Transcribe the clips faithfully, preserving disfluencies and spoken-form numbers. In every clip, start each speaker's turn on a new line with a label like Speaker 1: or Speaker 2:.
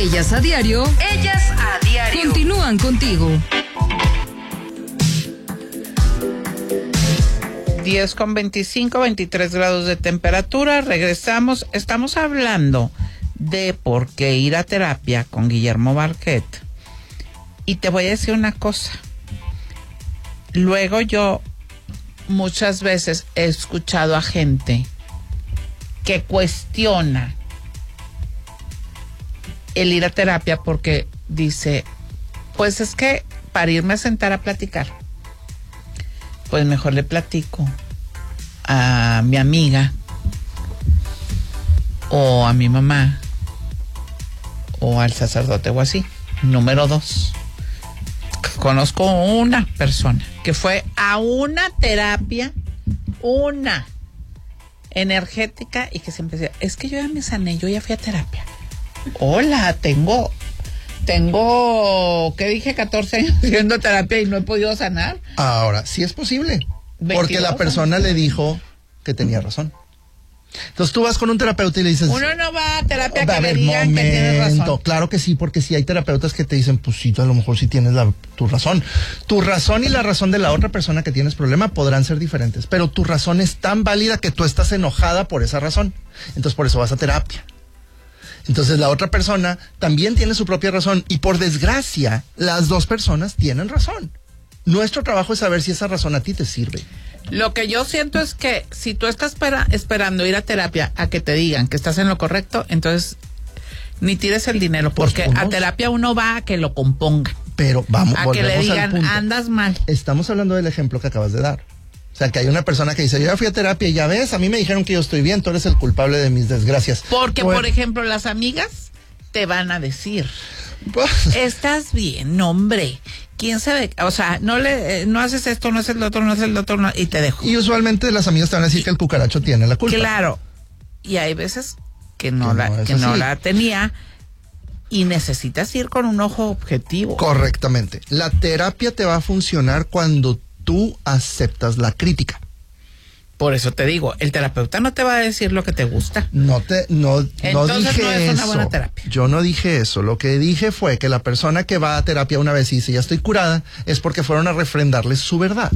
Speaker 1: Ellas a diario.
Speaker 2: Ellas a diario.
Speaker 1: Continúan contigo.
Speaker 3: diez con veinticinco, veintitrés grados de temperatura. Regresamos. Estamos hablando de por qué ir a terapia con Guillermo Barquet. Y te voy a decir una cosa. Luego yo muchas veces he escuchado a gente que cuestiona el ir a terapia porque dice, pues es que para irme a sentar a platicar, pues mejor le platico a mi amiga o a mi mamá o al sacerdote o así. Número dos, conozco una persona que fue a una terapia, una energética, y que siempre decía, es que yo ya me sané, yo ya fui a terapia. Hola, tengo, tengo, ¿qué dije? catorce años haciendo terapia y no he podido sanar.
Speaker 4: Ahora, sí es posible, porque la persona le dijo que tenía razón. Entonces tú vas con un terapeuta y le dices...
Speaker 3: Uno no va a terapia que
Speaker 4: a ver,
Speaker 3: le digan
Speaker 4: momento,
Speaker 3: que tiene razón.
Speaker 4: Claro que sí, porque sí hay terapeutas que te dicen, pues sí, tú a lo mejor sí tienes la, tu razón. Tu razón y la razón de la otra persona que tienes problema podrán ser diferentes, pero tu razón es tan válida que tú estás enojada por esa razón. Entonces por eso vas a terapia. Entonces la otra persona también tiene su propia razón y por desgracia las dos personas tienen razón. Nuestro trabajo es saber si esa razón a ti te sirve.
Speaker 3: Lo que yo siento es que si tú estás espera, esperando ir a terapia a que te digan que estás en lo correcto, entonces ni tires el dinero, porque
Speaker 4: pues,
Speaker 3: a terapia uno va a que lo componga.
Speaker 4: Pero vamos,
Speaker 3: a que le
Speaker 4: volvemos al
Speaker 3: digan,
Speaker 4: punto.
Speaker 3: andas mal.
Speaker 4: Estamos hablando del ejemplo que acabas de dar. O sea, que hay una persona que dice, yo ya fui a terapia y ya ves, a mí me dijeron que yo estoy bien, tú eres el culpable de mis desgracias.
Speaker 3: Porque,
Speaker 4: Bueno,
Speaker 3: por ejemplo, las amigas te van a decir,
Speaker 4: pues,
Speaker 3: estás bien, hombre. ¿Quién sabe? O sea, no le, no haces esto, no haces lo otro, no haces lo otro, no, y te dejo.
Speaker 4: y usualmente las amigas te van a decir que el cucaracho tiene la culpa.
Speaker 3: Claro. Y hay veces que no,
Speaker 4: Que
Speaker 3: la,
Speaker 4: no es
Speaker 3: que no
Speaker 4: así.
Speaker 3: la tenía y necesitas ir con un ojo objetivo.
Speaker 4: Correctamente. La terapia te va a funcionar cuando tú aceptas la crítica.
Speaker 3: Por eso te digo, el terapeuta no te va a decir lo que te gusta.
Speaker 4: No te, no, no
Speaker 3: Entonces
Speaker 4: dije
Speaker 3: no es una
Speaker 4: eso.
Speaker 3: buena terapia.
Speaker 4: Yo no dije eso. Lo que dije fue que la persona que va a terapia una vez y dice ya estoy curada, es porque fueron a refrendarles su verdad.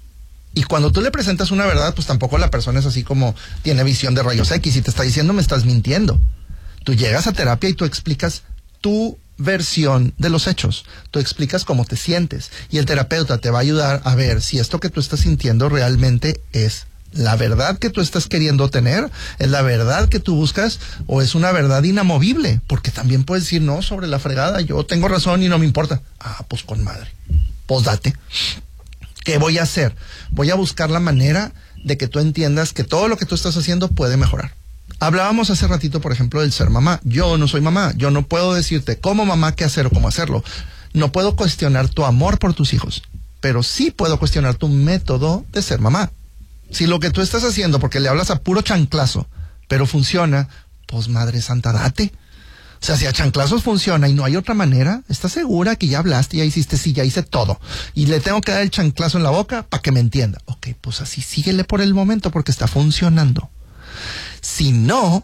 Speaker 4: Y cuando tú le presentas una verdad, pues tampoco la persona es así como tiene visión de rayos X y te está diciendo me estás mintiendo. Tú llegas a terapia y tú explicas tu versión de los hechos. Tú explicas cómo te sientes y el terapeuta te va a ayudar a ver si esto que tú estás sintiendo realmente es la verdad que tú estás queriendo tener, es la verdad que tú buscas o es una verdad inamovible, porque también puedes decir no, sobre la fregada, yo tengo razón y no me importa. Ah, pues con madre, pues date. ¿Qué voy a hacer? Voy a buscar la manera de que tú entiendas que todo lo que tú estás haciendo puede mejorar. Hablábamos hace ratito, por ejemplo, del ser mamá. Yo no soy mamá, yo no puedo decirte como mamá qué hacer o cómo hacerlo. No puedo cuestionar tu amor por tus hijos, pero sí puedo cuestionar tu método de ser mamá. Si lo que tú estás haciendo, porque le hablas a puro chanclazo, pero funciona, pues madre santa, date. O sea, si a chanclazos funciona y no hay otra manera, ¿estás segura que ya hablaste, ya hiciste, sí, ya hice todo? Y le tengo que dar el chanclazo en la boca para que me entienda. Ok, pues así síguele por el momento porque está funcionando. Si no,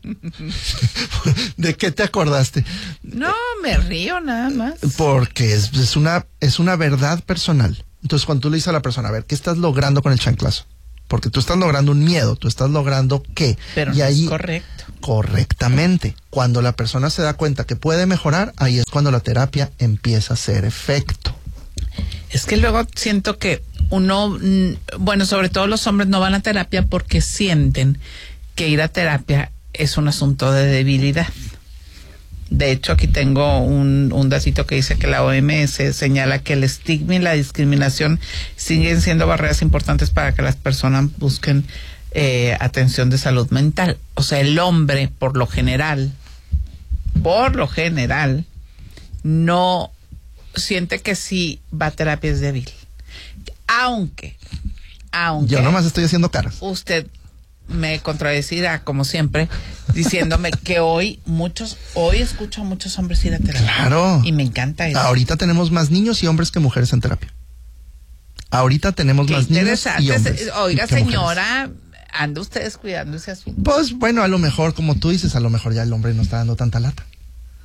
Speaker 4: ¿de qué te acordaste?
Speaker 3: No, me río nada más.
Speaker 4: Porque es, es una, es una verdad personal. Entonces, cuando tú le dices a la persona, a ver, ¿qué estás logrando con el chanclazo? Porque tú estás logrando un miedo, tú estás logrando qué.
Speaker 3: Pero
Speaker 4: y
Speaker 3: no
Speaker 4: ahí,
Speaker 3: es correcto.
Speaker 4: Correctamente. Cuando la persona se da cuenta que puede mejorar, ahí es cuando la terapia empieza a hacer efecto.
Speaker 3: Es que luego siento que uno, bueno, sobre todo los hombres no van a terapia porque sienten que ir a terapia es un asunto de debilidad. De hecho, aquí tengo un, un datito que dice que la O M S señala que el estigma y la discriminación siguen siendo barreras importantes para que las personas busquen eh, atención de salud mental. O sea, el hombre, por lo general, por lo general, no siente que si va a terapia es débil. Aunque, aunque...
Speaker 4: Yo nomás estoy haciendo caras.
Speaker 3: Usted me contradecirá, como siempre, diciéndome que hoy muchos, hoy escucho a muchos hombres ir a terapia.
Speaker 4: Claro.
Speaker 3: Y me encanta eso.
Speaker 4: Ahorita tenemos más niños y hombres que mujeres en terapia. Ahorita tenemos
Speaker 3: Qué
Speaker 4: más niños y hombres.
Speaker 3: Oiga,
Speaker 4: que
Speaker 3: señora, anda usted descuidando ese asunto.
Speaker 4: Pues bueno, a lo mejor, como tú dices, a lo mejor ya el hombre no está dando tanta lata.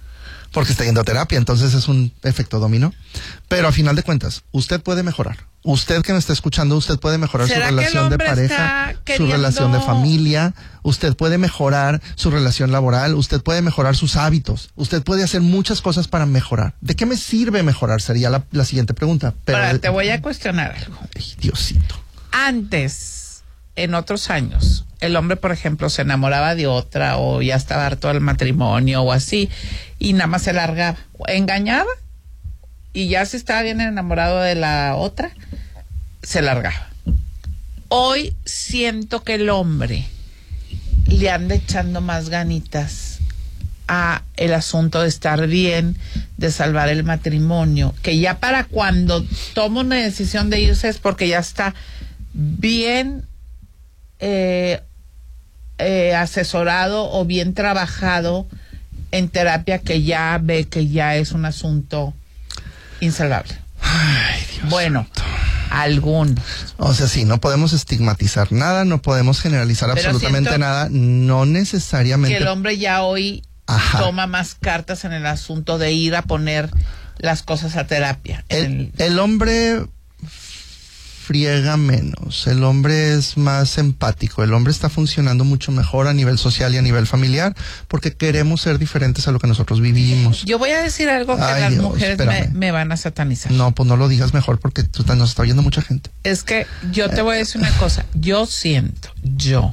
Speaker 4: porque está yendo a terapia, entonces es un efecto dominó. Pero a final de cuentas, usted puede mejorar. Usted que me está escuchando, usted puede mejorar su relación de pareja, su relación de familia, usted puede mejorar su relación laboral, usted puede mejorar sus hábitos, usted puede hacer muchas cosas para mejorar. ¿De qué me sirve mejorar? Sería la, la siguiente pregunta. Pero
Speaker 3: Ahora, te voy a cuestionar algo.
Speaker 4: Ay, Diosito.
Speaker 3: Antes, en otros años, el hombre, por ejemplo, se enamoraba de otra o ya estaba harto del matrimonio o así y nada más se largaba. Engañaba y ya se estaba bien enamorado de la otra, se largaba. Hoy siento que el hombre le anda echando más ganitas a el asunto de estar bien, de salvar el matrimonio, que ya para cuando toma una decisión de irse es porque ya está bien eh, eh, asesorado o bien trabajado en terapia, que ya ve que ya es un asunto insalvable.
Speaker 4: Ay, Dios
Speaker 3: bueno,
Speaker 4: santo.
Speaker 3: Algunos.
Speaker 4: O sea, sí, no podemos estigmatizar nada, no podemos generalizar
Speaker 3: Pero
Speaker 4: absolutamente nada, no necesariamente.
Speaker 3: Que el hombre ya hoy Ajá. toma más cartas en el asunto de ir a poner las cosas a terapia.
Speaker 4: El, el... el hombre friega menos, el hombre es más empático, el hombre está funcionando mucho mejor a nivel social y a nivel familiar porque queremos ser diferentes a lo que nosotros vivimos.
Speaker 3: Yo voy a decir algo que
Speaker 4: Ay,
Speaker 3: las
Speaker 4: Dios,
Speaker 3: mujeres me, me van a satanizar.
Speaker 4: No, pues no lo digas mejor porque tú, nos está oyendo mucha gente.
Speaker 3: Es que yo te voy a decir una cosa, yo siento, yo,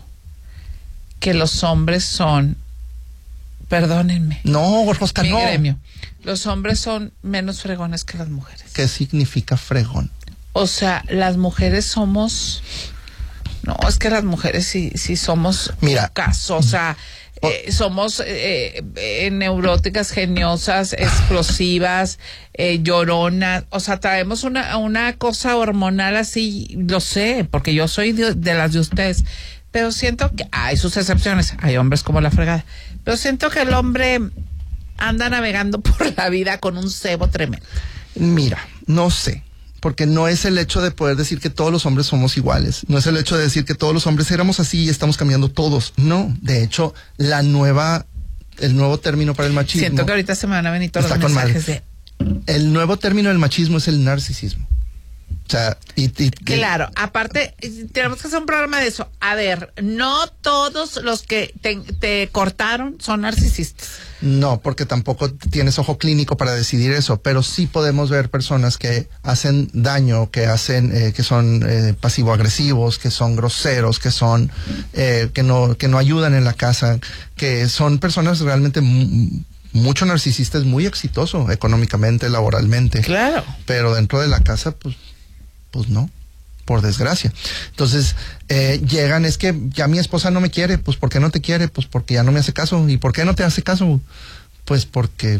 Speaker 3: que los hombres son, perdónenme.
Speaker 4: No, Rosca,
Speaker 3: mi
Speaker 4: no.
Speaker 3: gremio, los hombres son menos fregones que las mujeres.
Speaker 4: ¿Qué significa fregón?
Speaker 3: O sea, las mujeres somos... No, es que las mujeres sí, sí somos...
Speaker 4: Mira.
Speaker 3: Caso, o sea, oh. eh, somos eh, eh, neuróticas, geniosas, explosivas, eh, lloronas. O sea, traemos una, una cosa hormonal así, lo sé, porque yo soy de, de las de ustedes. Pero siento que hay sus excepciones. Hay hombres como la fregada. Pero siento que el hombre anda navegando por la vida con un cebo tremendo.
Speaker 4: Mira, no sé. Porque no es el hecho de poder decir que todos los hombres somos iguales. No es el hecho de decir que todos los hombres éramos así y estamos cambiando todos. No, de hecho, la nueva, el nuevo término para el machismo...
Speaker 3: Siento que ahorita se me van a venir todos los mensajes de...
Speaker 4: El nuevo término del machismo es el narcisismo. O sea, y, y,
Speaker 3: claro, y, aparte, tenemos que hacer un programa de eso. A ver, no todos los que te, te cortaron son narcisistas.
Speaker 4: No, porque tampoco tienes ojo clínico para decidir eso, pero sí podemos ver personas que hacen daño, que hacen, eh, que son eh, pasivo-agresivos, que son groseros, que son, eh, que no, que no ayudan en la casa, que son personas realmente m- mucho narcisistas, muy exitoso económicamente, laboralmente.
Speaker 3: Claro.
Speaker 4: Pero dentro de la casa, pues, pues no. Por desgracia. Entonces, eh, llegan, es que ya mi esposa no me quiere. Pues, ¿por qué no te quiere? Pues porque ya no me hace caso. ¿Y por qué no te hace caso? Pues porque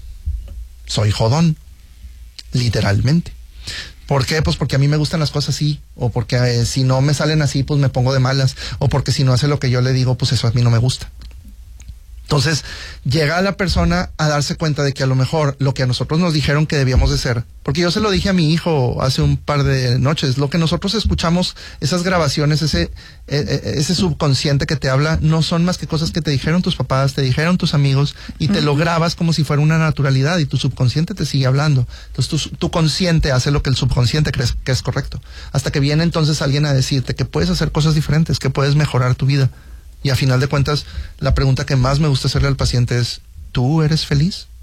Speaker 4: soy jodón, literalmente. ¿Por qué? Pues porque a mí me gustan las cosas así, o porque eh, si no me salen así, pues me pongo de malas, o porque si no hace lo que yo le digo, pues eso a mí no me gusta. Entonces, llega la persona a darse cuenta de que a lo mejor lo que a nosotros nos dijeron que debíamos de ser, porque yo se lo dije a mi hijo hace un par de noches, lo que nosotros escuchamos, esas grabaciones, ese, eh, ese subconsciente que te habla, no son más que cosas que te dijeron tus papás, te dijeron tus amigos, y te uh-huh. lo grabas como si fuera una naturalidad, y tu subconsciente te sigue hablando. Entonces, tu, tu consciente hace lo que el subconsciente cree que es correcto. Hasta que viene entonces alguien a decirte que puedes hacer cosas diferentes, que puedes mejorar tu vida. Y a final de cuentas, la pregunta que más me gusta hacerle al paciente es, ¿tú eres feliz?